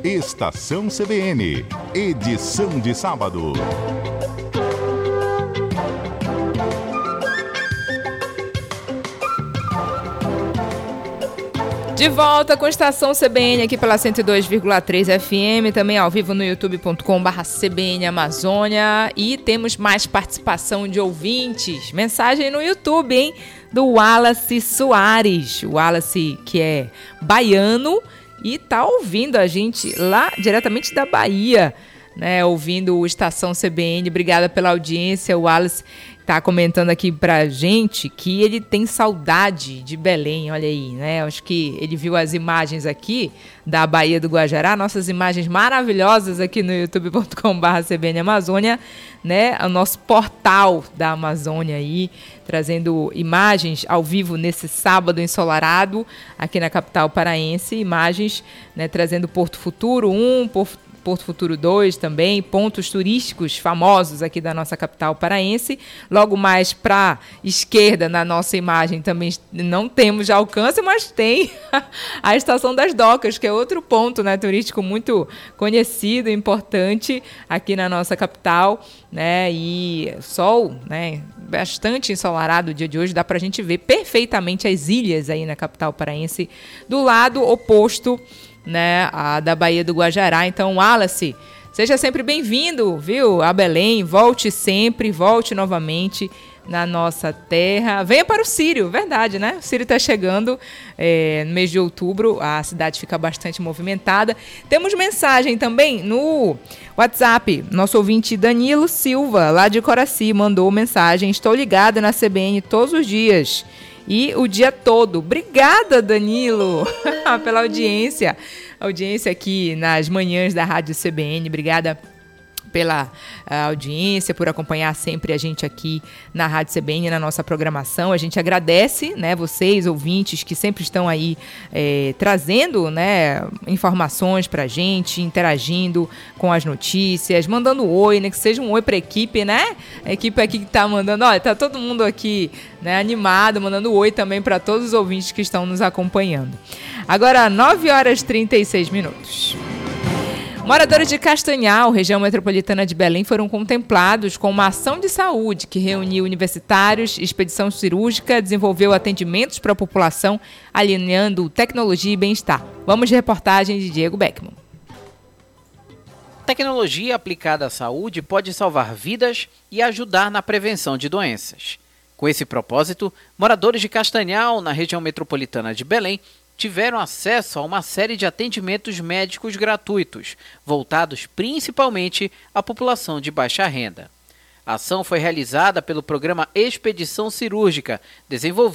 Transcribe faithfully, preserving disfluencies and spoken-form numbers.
Estação C B N, edição de sábado. De volta com a Estação C B N aqui pela cento e dois vírgula três F M, também ao vivo no youtube ponto com barra C B N Amazônia. E temos mais participação de ouvintes. Mensagem no YouTube, hein? Do Wallace Soares. O Wallace, que é baiano e tá ouvindo a gente lá diretamente da Bahia, né? Ouvindo o Estação C B N. Obrigada pela audiência. O Wallace tá comentando aqui pra gente que ele tem saudade de Belém, olha aí, né? Acho que ele viu as imagens aqui da Baía do Guajará, nossas imagens maravilhosas aqui no youtube ponto com barra C B N Amazônia, né? O nosso portal da Amazônia aí, trazendo imagens ao vivo nesse sábado ensolarado aqui na capital paraense, imagens, né, trazendo Porto Futuro um, Porto Porto Futuro dois também, pontos turísticos famosos aqui da nossa capital paraense. Logo mais para a esquerda, na nossa imagem, também não temos de alcance, mas tem a Estação das Docas, que é outro ponto, né, turístico muito conhecido, importante aqui na nossa capital, né, e sol, né, bastante ensolarado o dia de hoje, dá para a gente ver perfeitamente as ilhas aí na capital paraense, do lado oposto, né, a da Baía do Guajará. Então, Wallace, seja sempre bem-vindo, viu, a Belém, volte sempre, volte novamente na nossa terra. Venha para o Círio, verdade, né? O Círio está chegando é, no mês de outubro, a cidade fica bastante movimentada. Temos mensagem também no WhatsApp, nosso ouvinte Danilo Silva, lá de Coraci, mandou mensagem: estou ligado na C B N todos os dias e o dia todo. Obrigada, Danilo, pela audiência. Audiência aqui nas manhãs da Rádio C B N. Obrigada pela audiência, por acompanhar sempre a gente aqui na Rádio C B N, na nossa programação. A gente agradece, né, vocês, ouvintes, que sempre estão aí é, trazendo, né, informações pra gente, interagindo com as notícias, mandando oi, né, que seja um oi pra equipe, né? A equipe aqui que tá mandando, olha, tá todo mundo aqui, né, animado, mandando oi também para todos os ouvintes que estão nos acompanhando. Agora, nove horas e trinta e seis minutos. Moradores de Castanhal, região metropolitana de Belém, foram contemplados com uma ação de saúde que reuniu universitários, expedição cirúrgica, desenvolveu atendimentos para a população, alinhando tecnologia e bem-estar. Vamos de reportagem de Diego Beckman. Tecnologia aplicada à saúde pode salvar vidas e ajudar na prevenção de doenças. Com esse propósito, moradores de Castanhal, na região metropolitana de Belém, tiveram acesso a uma série de atendimentos médicos gratuitos, voltados principalmente à população de baixa renda. A ação foi realizada pelo programa Expedição Cirúrgica, desenvolvido